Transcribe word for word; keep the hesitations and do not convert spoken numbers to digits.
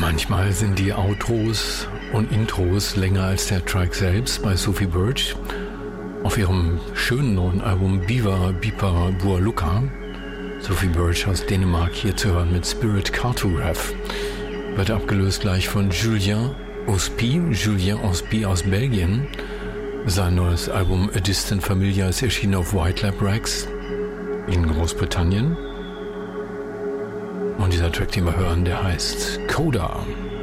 Manchmal sind die Outros und Intros länger als der Track selbst bei Sophie Birch. Auf ihrem schönen neuen Album Biva Bipa Bualuka. Sophie Birch aus Dänemark hier zu hören mit Spirit Cartograph. Wird abgelöst gleich von Julien Ospy. Julien Ospy aus Belgien. Sein neues Album A Distant Familiar ist erschienen auf White Lab Records in Großbritannien. Und dieser Track, den wir hören, der heißt Coda.